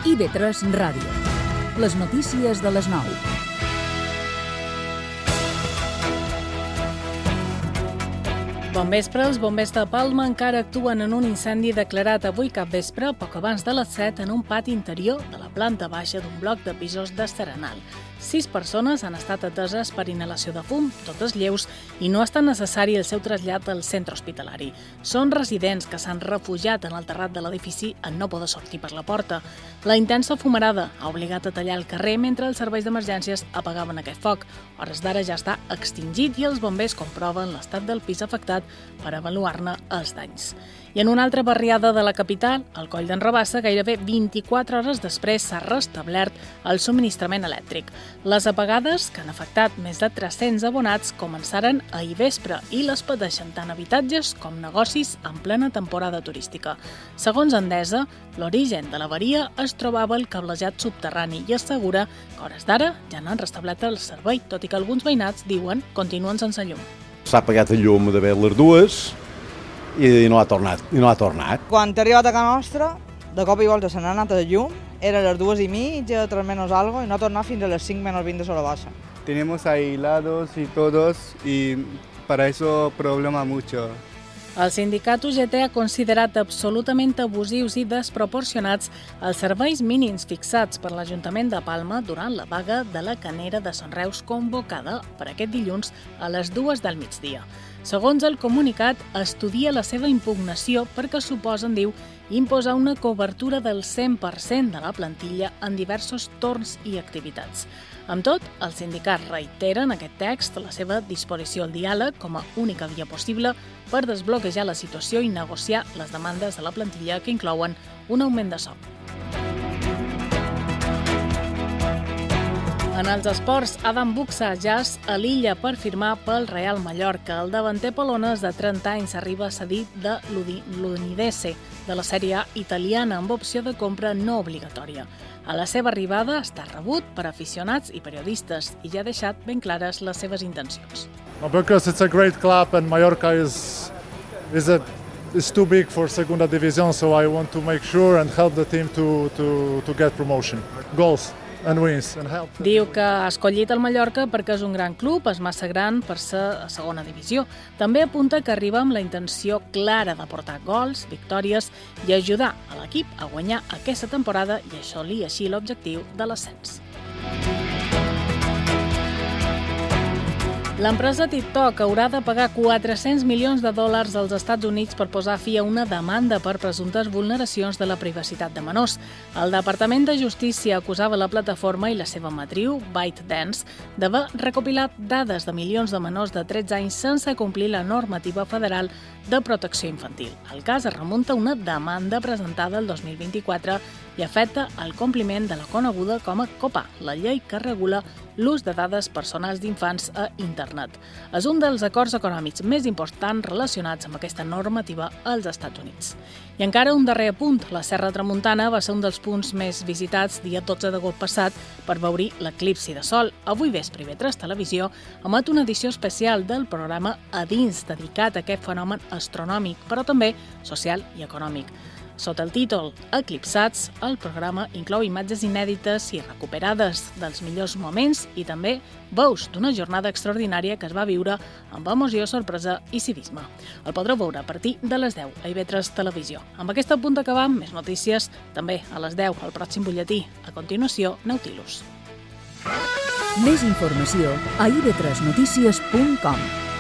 IB3 Ràdio. Les notícies de les 9. Bon vespre. Els bombers de Palma encara actuen en un incendi declarat avui capvespre, poc abans de les 7, en un pati interior de la planta baixa d'un bloc de pisos d'Estaranal. 6 persones han estat ateses per inhalació de fum, totes lleus, i no ha estat necessari el seu trasllat al centre hospitalari. Són residents que s'han refugiat en el terrat de l'edifici en no poder sortir per la porta. La intensa fumarada ha obligat a tallar el carrer mentre els serveis d'emergències apagaven aquest foc. A hores d'ara ja està extingit i els bombers comproven l'estat del pis afectat per avaluar-ne els danys. I en una altra barriada de la capital, al Coll d'en Rabassa, gairebé 24 hores després s'ha restablert el subministrament elèctric. Les apagades, que han afectat més de 300 abonats, començaren ahir vespre i les pateixen tant habitatges com negocis en plena temporada turística. Segons Endesa, l'origen de l'avaria es trobava al cablejat subterrani i assegura que a hores d'ara ja n'han restablert el servei, tot i que alguns veïnats diuen continuen sense llum. S'ha apagat el llum d'haver les dues i no ha tornat. Quan he arribat a casa nostra, de cop i volta se n'ha anat el llum, era les 2:30, 3 menos algo, i no ha tornat fins a les 5 menos 20 de sola baixa. Tenemos aislados y todos, y para eso problema mucho. El sindicat UGT ha considerat absolutament abusius i desproporcionats els serveis mínims fixats per l'Ajuntament de Palma durant la vaga de la Canera de Sant Reus convocada per aquest dilluns a les 2 del migdia. Segons el comunicat, estudia la seva impugnació perquè suposen, diu, imposar una cobertura del 100% de la plantilla en diversos torns i activitats. Amb tot, el sindicat reitera en aquest text la seva disposició al diàleg com a única via possible per desbloquejar la situació i negociar les demandes de la plantilla que inclouen un augment de sou. En els esports, Adam Buxa Jazz a l'illa per firmar pel Real Mallorca. El davanter polonès de 30 anys arriba cedit de l'Udinese de la Sèrie A italiana amb opció de compra no obligatòria. A la seva arribada està rebut per aficionats i periodistes i ja ha deixat ben clares les seves intencions. Because it's a great club and Mallorca is too big for Segunda División, so I want to make sure and help the team to get promotion. Goals and wins and help. Diu que ha escollit el Mallorca perquè és un gran club, és massa gran per ser a segona divisió. També apunta que arriba amb la intenció clara de portar gols, victòries i ajudar a l'equip a guanyar aquesta temporada i assolir així l'objectiu de l'ascens. L'empresa TikTok haurà de pagar $400 milions als Estats Units per posar fi a una demanda per presumptes vulneracions de la privacitat de menors. El Departament de Justícia acusava la plataforma i la seva matriu, ByteDance, d'haver recopilat dades de milions de menors de 13 anys sense complir la normativa federal de protecció infantil. El cas es remunta a una demanda presentada el 2024 i afecta el compliment de la coneguda com a COPPA, la llei que regula l'ús de dades personals d'infants a internet. És un dels acords econòmics més importants relacionats amb aquesta normativa als Estats Units. I encara un darrer apunt. La Serra Tramuntana va ser un dels punts més visitats dia 12 d'agost passat per veure l'eclipsi de sol. Avui vespre IB3 Televisió emet una edició especial del programa A Dins, dedicat a aquest fenomen astronòmic, però també social i econòmic. Sota el títol Eclipsats, el programa inclou imatges inèdites i recuperades dels millors moments i també veus d'una jornada extraordinària que es va viure amb emoció, sorpresa i civisme. El podreu veure a partir de les 10 a IB3 Televisió. Amb aquest punt acabam, més notícies també a les 10 al pròxim butlletí. A continuació, Nautilus. Més informació a ib3notícies.com.